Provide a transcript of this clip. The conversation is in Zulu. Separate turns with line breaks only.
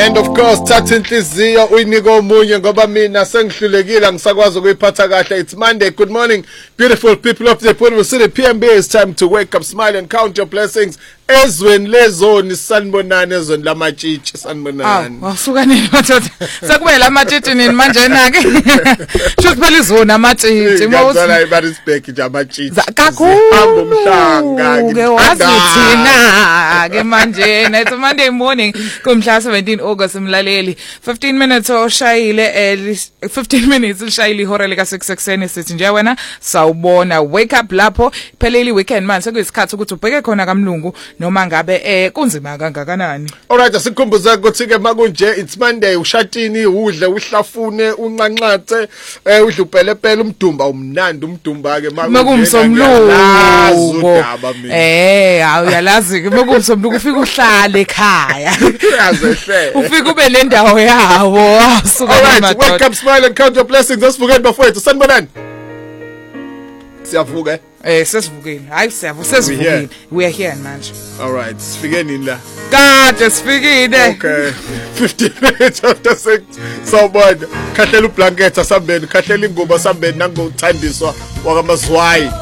and of course thatha inhliziyo uyinika omunye ngoba mina sengihlulekile angisakwazi ukuyiphatha kahle. It's Monday. Good morning beautiful people of the Port City PMB. It's time to wake up, smile and count your blessings. Ezweni lezoni sanibonani, ezweni lamatshitshi sanibonani.
Wasuka nini madoda? Sakube lamatshitshi nini manje na ke? Shothi phela izona amatshitshi.
Ngiyazala iBarisbek nje amatshitshi.
Kakhulu
mhlanga
ngiyazithina ke manje. It's Monday morning kumhla 17 August umlaleli. 15 minutes oshayile 15 minutes ushayile ihora lika 6 ekseni sithi nje wena sawubona wake up lapho pheleli weekend man sekuyisikhathi ukuthi ubheke khona kamlungu noma ngabe kunzima kangakanani.
Alright, asikhumbuza ukuthi ke makunje it's Monday ushatini udle uhlafune unqanqathe udle upelepele umdumba umnandi umdumba ke
makumsomluko awuyalazi ke makumsomluko ufika uhlale ekhaya ufika ube lendawo yawo asuka
Alright, wake up, smile and count your blessings. Asivukeni bafowethu sanibonani. Siyavuka
sesivukile hayi sesivukile we are here manje.
Alright, sifikeni la
kade sifikile.
Okay, 15 minutes after 6 sawubona khahlela ublanket asambeni khahlela ingubo asambeni nangothandiswa wakamazwayi